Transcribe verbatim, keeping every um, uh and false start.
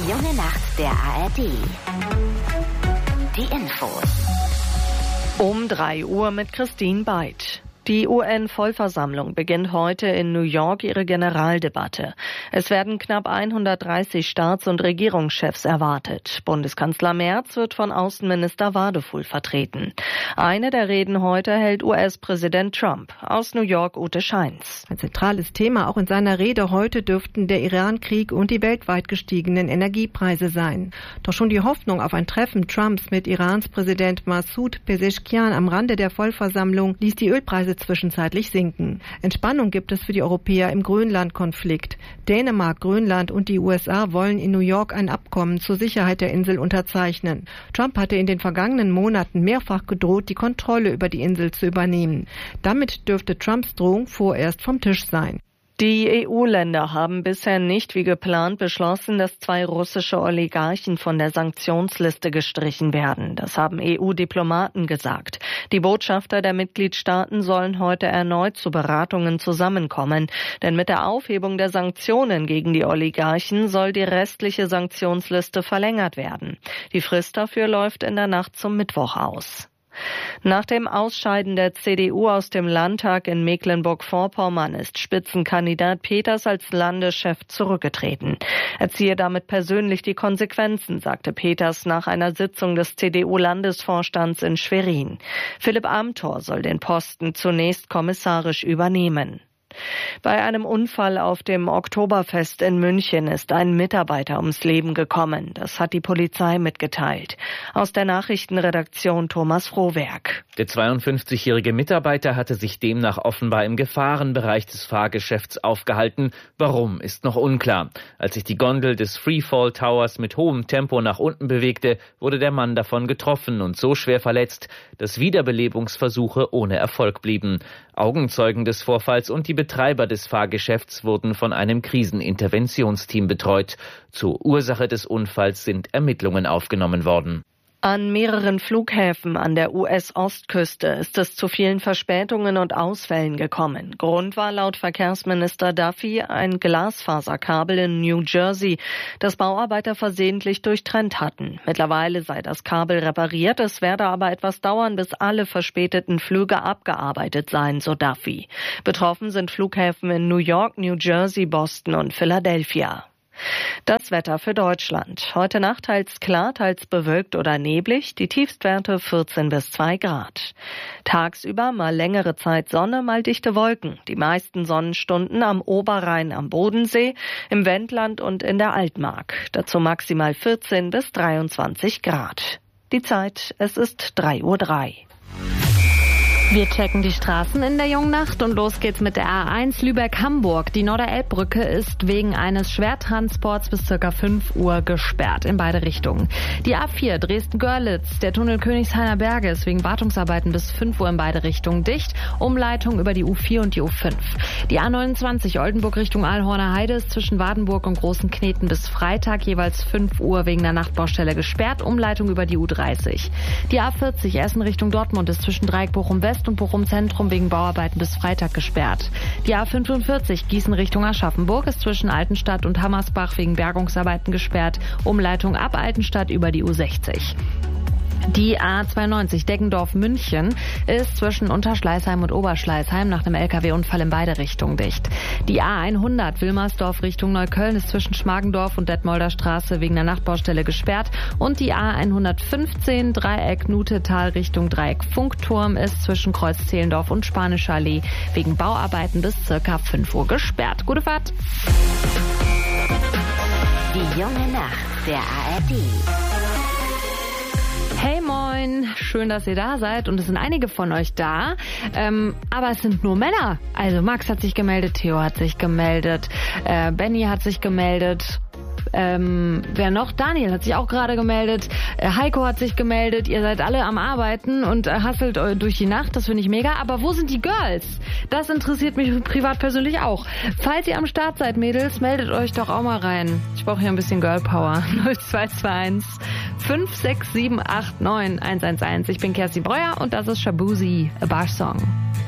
Die junge Nacht der A R D. Die Infos. Um drei Uhr mit Christine Beid. Die U N-Vollversammlung beginnt heute in New York ihre Generaldebatte. Es werden knapp hundertdreißig Staats- und Regierungschefs erwartet. Bundeskanzler Merz wird von Außenminister Wadefuhl vertreten. Eine der Reden heute hält U S-Präsident Trump. Aus New York Ute Scheins. Ein zentrales Thema auch in seiner Rede heute dürften der Iran-Krieg und die weltweit gestiegenen Energiepreise sein. Doch schon die Hoffnung auf ein Treffen Trumps mit Irans Präsident Massoud Pezeshkian am Rande der Vollversammlung ließ die Ölpreise zwischenzeitlich sinken. Entspannung gibt es für die Europäer im Grönland-Konflikt. Dänemark, Grönland und die U S A wollen in New York ein Abkommen zur Sicherheit der Insel unterzeichnen. Trump hatte in den vergangenen Monaten mehrfach gedroht, die Kontrolle über die Insel zu übernehmen. Damit dürfte Trumps Drohung vorerst vom Tisch sein. Die E U-Länder haben bisher nicht wie geplant beschlossen, dass zwei russische Oligarchen von der Sanktionsliste gestrichen werden. Das haben E U-Diplomaten gesagt. Die Botschafter der Mitgliedstaaten sollen heute erneut zu Beratungen zusammenkommen. Denn mit der Aufhebung der Sanktionen gegen die Oligarchen soll die restliche Sanktionsliste verlängert werden. Die Frist dafür läuft in der Nacht zum Mittwoch aus. Nach dem Ausscheiden der C D U aus dem Landtag in Mecklenburg-Vorpommern ist Spitzenkandidat Peters als Landeschef zurückgetreten. Er ziehe damit persönlich die Konsequenzen, sagte Peters nach einer Sitzung des C D U-Landesvorstands in Schwerin. Philipp Amthor soll den Posten zunächst kommissarisch übernehmen. Bei einem Unfall auf dem Oktoberfest in München ist ein Mitarbeiter ums Leben gekommen. Das hat die Polizei mitgeteilt. Aus der Nachrichtenredaktion Thomas Frohwerk. Der zweiundfünfzigjährige Mitarbeiter hatte sich demnach offenbar im Gefahrenbereich des Fahrgeschäfts aufgehalten. Warum, ist noch unklar. Als sich die Gondel des Freefall Towers mit hohem Tempo nach unten bewegte, wurde der Mann davon getroffen und so schwer verletzt, dass Wiederbelebungsversuche ohne Erfolg blieben. Augenzeugen des Vorfalls und die Betreiber des Fahrgeschäfts wurden von einem Kriseninterventionsteam betreut. Zur Ursache des Unfalls sind Ermittlungen aufgenommen worden. An mehreren Flughäfen an der U S-Ostküste ist es zu vielen Verspätungen und Ausfällen gekommen. Grund war laut Verkehrsminister Duffy ein Glasfaserkabel in New Jersey, das Bauarbeiter versehentlich durchtrennt hatten. Mittlerweile sei das Kabel repariert, es werde aber etwas dauern, bis alle verspäteten Flüge abgearbeitet seien, so Duffy. Betroffen sind Flughäfen in New York, New Jersey, Boston und Philadelphia. Das Wetter für Deutschland. Heute Nacht teils klar, teils bewölkt oder neblig. Die Tiefstwerte vierzehn bis zwei Grad. Tagsüber mal längere Zeit Sonne, mal dichte Wolken. Die meisten Sonnenstunden am Oberrhein am Bodensee, im Wendland und in der Altmark. Dazu maximal vierzehn bis dreiundzwanzig Grad. Die Zeit, es ist drei Uhr drei. Wir checken die Straßen in der jungen Nacht und los geht's mit der A eins Lübeck-Hamburg. Die Norderelbbrücke ist wegen eines Schwertransports bis circa fünf Uhr gesperrt in beide Richtungen. Die A vier Dresden-Görlitz, der Tunnel Königshainer Berge ist wegen Wartungsarbeiten bis fünf Uhr in beide Richtungen dicht. Umleitung über die U vier und die U fünf. Die A neunundzwanzig Oldenburg Richtung Aalhorner Heide ist zwischen Wardenburg und Großen Kneten bis Freitag jeweils fünf Uhr wegen der Nachtbaustelle gesperrt. Umleitung über die U dreißig. Die A vierzig Essen Richtung Dortmund ist zwischen Dreieck Bochum West und Bochum Zentrum wegen Bauarbeiten bis Freitag gesperrt. Die A fünfundvierzig Gießen Richtung Aschaffenburg ist zwischen Altenstadt und Hammersbach wegen Bergungsarbeiten gesperrt. Umleitung ab Altenstadt über die U sechzig. Die A zweiundneunzig Deggendorf-München ist zwischen Unterschleißheim und Oberschleißheim nach einem L K W-Unfall in beide Richtungen dicht. Die A hundert Wilmersdorf Richtung Neukölln ist zwischen Schmargendorf und Detmolder Straße wegen der Nachtbaustelle gesperrt. Und die A hundertfünfzehn Dreieck Nutetal Richtung Dreieck Funkturm ist zwischen Kreuz Zehlendorf und Spanische Allee wegen Bauarbeiten bis circa fünf Uhr gesperrt. Gute Fahrt! Die junge Nacht der A R D. Hey moin, schön, dass ihr da seid und es sind einige von euch da, ähm, aber es sind nur Männer. Also Max hat sich gemeldet, Theo hat sich gemeldet, äh, Benny hat sich gemeldet, ähm, wer noch? Daniel hat sich auch gerade gemeldet, äh, Heiko hat sich gemeldet, ihr seid alle am Arbeiten und äh, hasselt äh, durch die Nacht, das finde ich mega, aber wo sind die Girls? Das interessiert mich privat persönlich auch. Falls ihr am Start seid, Mädels, meldet euch doch auch mal rein. Ich brauche hier ein bisschen Girl Power. null zwei zwei eins fünf sechs sieben acht neun eins eins eins. Ich bin Kerstin Breuer und das ist Shabuzi, A Bar Song.